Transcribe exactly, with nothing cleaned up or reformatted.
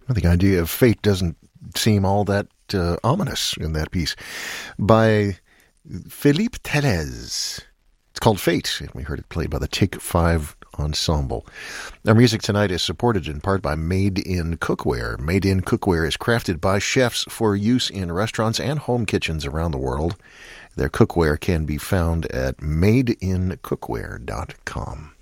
The idea of fate doesn't seem all that uh, ominous in that piece. By Philippe Telez. It's called Fate, and we heard it played by the Take Five Ensemble. Our music tonight is supported in part by Made in Cookware. Made in Cookware is crafted by chefs for use in restaurants and home kitchens around the world. Their cookware can be found at made in cookware dot com.